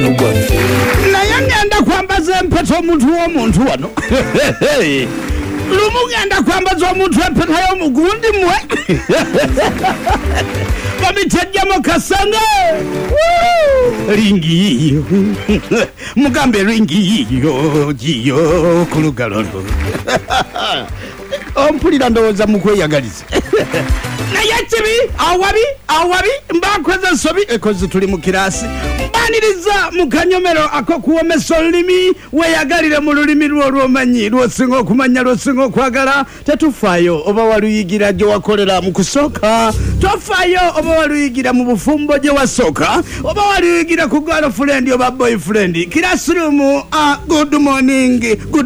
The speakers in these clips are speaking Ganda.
naye ngenda kwambaza empeta omuntu w'omuntu wano lumu ngenda kwambaza omuntu empeta y'omugundi mmwe bamitejjamo kasanga ringi yiyo mugambe ringi yiyo giyo ku lugalo lwo ompulira ndowooza mu kweyagaliza naye kibi awabi mbakoze sobi ekozi tuli mu kirasi mbaniriza mu kanyomero akokuwomesa olulimi weyagalire mu lulimi lwo lwomanyi lwosinga okumanya lwosinga okwagala tetufaayo oba waluyigira gye wakolera mu kusooka tofaayo oba waluyigira mu bufumbo gye wasooka oba waluyigira ku girlfriend oba boyfriend kirasirumu good morning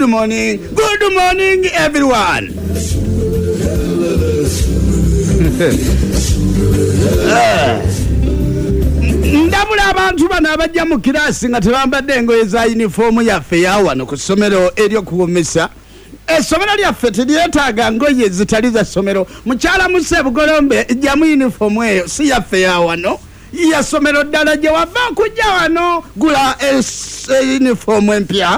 everyone. Ndabula abantu bano abajja mu kirasi nga tebambadde engoye za yunifoomu yaffe ya wano ku ssomero ery'okuwomesa. Essomero lyaffe teryetaaga ngoye zitali za ssomero. Mukyala Musa Bugolombe ejjamu yunifoomu eyo si yaffe ya wano ya ssomero ddala gye wava kujja wano gula yunifoomu empya.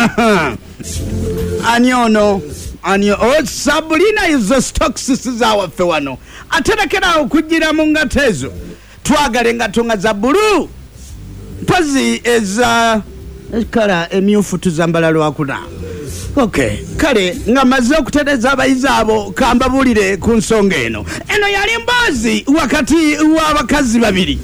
Ani ono Sabrina izo stocks zizawaffe wano aterekera okugira mu ngata ezo twagale engato nga za bulu mpozi eza kala emyufu tuzambala lwakuna. Okay, kale nga maze okutereza abayizi abo kambabulire ku nsonga eno yali mboozi wakati w'abakazi babiri.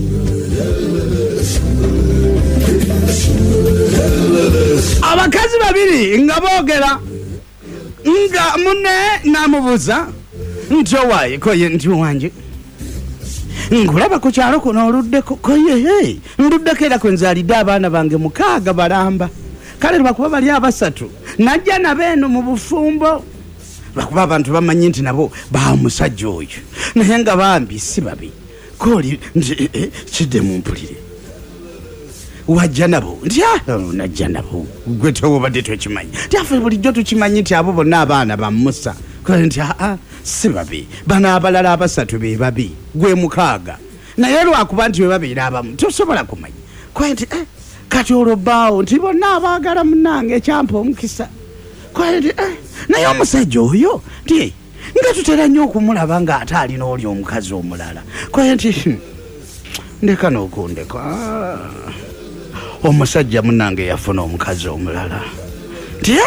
Abakazi babiri nga boogera nga munne namubuuza nti owaaye koye nti wange nkulaba ku kyalo kuno oluddeko koye nduddeko era kwe nzaalidde abaana bange 6 balamba kale lwakuba bali abasatu najja nabeeno mu bufumbo lwakuba abantu bamanyi nti nabo bamusajja oyo naye nga bambi si babi kooli nti kidde mumpulire wajja nabo nti najja nabo gwe tewobadde tokimanyi tyaffe bulijjo tukimanyi nti abo bonna abaana bamusa kale nti si babi bano abalala abasatu be babi gwe 6 naye lwakuba nti we babeera abamu tosobola kumanya kwe nti kati olwobbaawo nti bonna abaagala munnange ekyampa omukisa kwe nti naye omusajja oyo nti nga tutera nnyo okumulaba ng'ate alina oli omukazi omulala kwe nti ndeka n'okundeka omusajja munnange yafuna omukazi omulala nti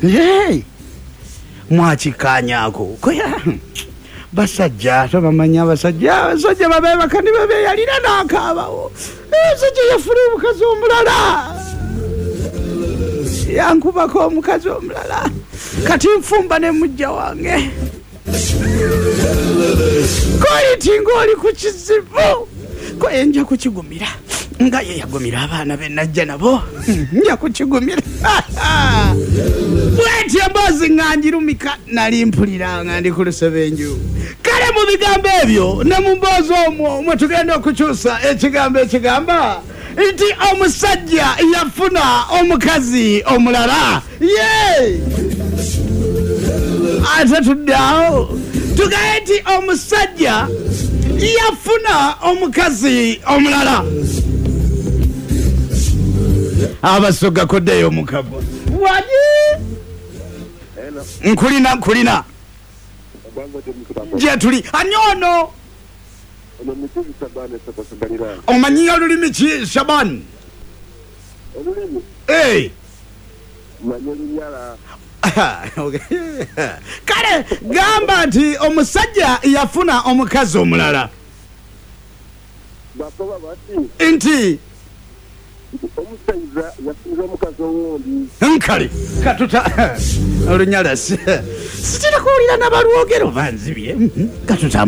mwakikaanyako koya basajja tobamanya abasajja babeebaka ne babeeyalira n'akaabawo omusajja yafuna omukazi omulala yankubako omukazi omulala kati nfumba ne mujja wange koyiti ng'oli ku kizibu koye nja kukigumira nga ye yagumira abaana be najja nabo nja kukigumira bweti emboozi ng'anjirumika nali mpulira nga ndi ku lusebenju kale mu bigambo ebyo ne mu mboozi omwo mwe tugenda okukyusa ekigambo ekigamba nti omusajja yafuna omukazi omulala ate tuddeawo tugaye nti omusajja yafuna omukazi omulala abasoga koddeyo omukabwa waji nkulina gye tuli ani ono omanyi olulimi ki Shaban kale gamba nti omusajja yafuna omukazi omulala nti omusajja yafunza omukazi owundi nkale katuta olunyalasi sitira kuwulira n'abalwogero banzibye katuta